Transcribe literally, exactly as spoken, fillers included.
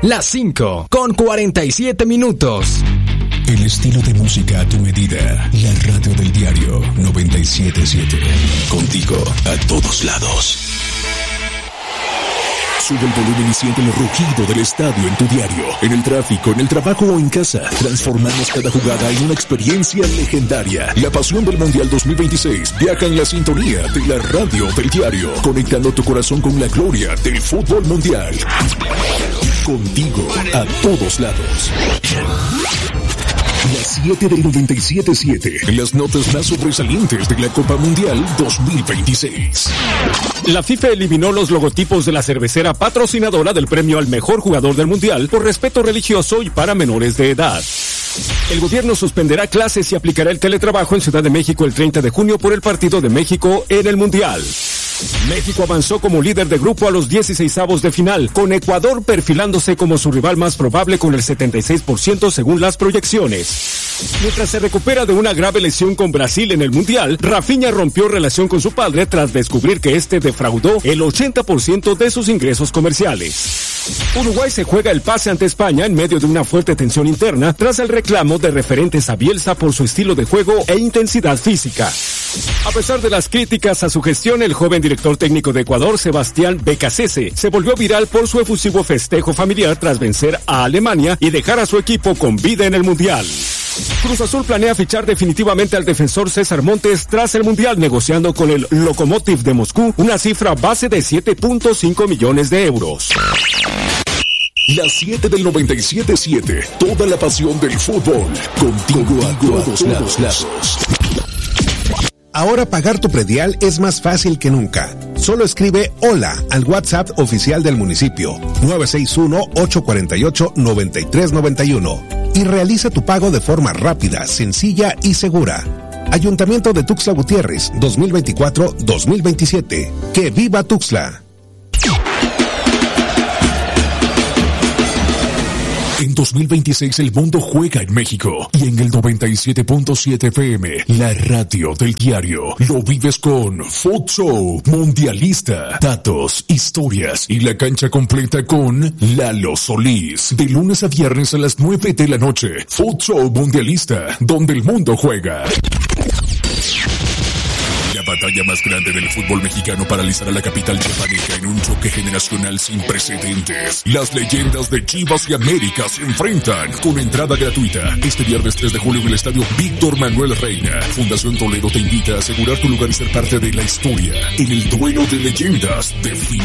Las cinco con cuarenta y siete minutos. El estilo de música a tu medida. La radio del diario noventa y siete punto siete. Contigo a todos lados. Sube el volumen y siente el rugido del estadio en tu diario, en el tráfico, en el trabajo o en casa. Transformamos cada jugada en una experiencia legendaria. La pasión del Mundial dos mil veintiséis viaja en la sintonía de la radio del diario, conectando tu corazón con la gloria del fútbol mundial. Contigo a todos lados. Las siete del noventa y siete punto siete. Las notas más sobresalientes de la Copa Mundial dos mil veintiséis. La FIFA eliminó los logotipos de la cervecera patrocinadora del premio al mejor jugador del Mundial por respeto religioso y para menores de edad. El gobierno suspenderá clases y aplicará el teletrabajo en Ciudad de México el treinta de junio por el partido de México en el Mundial. México avanzó como líder de grupo a los dieciseisavos de final, con Ecuador perfilándose como su rival más probable con el setenta y seis por ciento según las proyecciones. Mientras se recupera de una grave lesión con Brasil en el Mundial, Rafinha rompió relación con su padre tras descubrir que este defraudó el ochenta por ciento de sus ingresos comerciales. Uruguay se juega el pase ante España en medio de una fuerte tensión interna tras el reclamo de referentes a Bielsa por su estilo de juego e intensidad física. A pesar de las críticas a su gestión, el joven director técnico de Ecuador, Sebastián Becasese, se volvió viral por su efusivo festejo familiar tras vencer a Alemania y dejar a su equipo con vida en el Mundial. Cruz Azul planea fichar definitivamente al defensor César Montes tras el Mundial, negociando con el Lokomotiv de Moscú una cifra base de siete punto cinco millones de euros. Las siete del noventa y siete punto siete. Toda la pasión del fútbol. Contigo a todos lados. Ahora pagar tu predial es más fácil que nunca. Solo escribe hola al WhatsApp oficial del municipio nueve seis uno, ocho cuatro ocho, nueve tres nueve uno y realiza tu pago de forma rápida, sencilla y segura. Ayuntamiento de Tuxtla Gutiérrez, dos mil veinticuatro a dos mil veintisiete. ¡Que viva Tuxtla! En dos mil veintiséis el mundo juega en México y en el noventa y siete punto siete F M, la radio del diario, lo vives con Futshow Mundialista, datos, historias y la cancha completa con Lalo Solís. De lunes a viernes a las nueve de la noche, Futshow Mundialista, donde el mundo juega. La batalla más grande del fútbol mexicano paralizará la capital chiapaneca en un choque generacional sin precedentes. Las leyendas de Chivas y América se enfrentan con entrada gratuita este viernes tres de julio en el estadio Víctor Manuel Reina. Fundación Toledo te invita a asegurar tu lugar y ser parte de la historia en el duelo de leyendas de fin.